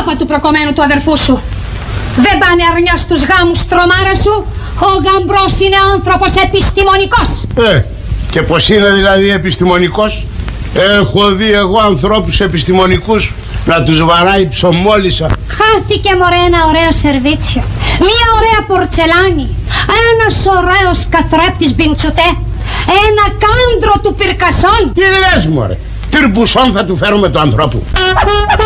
πάπα του προκομμένου του αδερφού σου. Δεν πάνε αρνιά στους γάμους τρομάρα σου. Ο γαμπρός είναι άνθρωπος επιστημονικός. Και πως είναι δηλαδή επιστημονικός? Έχω δει εγώ ανθρώπους επιστημονικούς να τους βαράει ψωμόλισσα. Χάθηκε μωρέ ένα ωραίο σερβίτσιο, μια ωραία πορτσελάνη, ένας ωραίος καθρέπτης μπιντσουτέ, ένα κάντρο του Πυρκασόν. Τι λες μωρέ? Τυρμπουσόν θα του φέρουμε του ανθρώπου.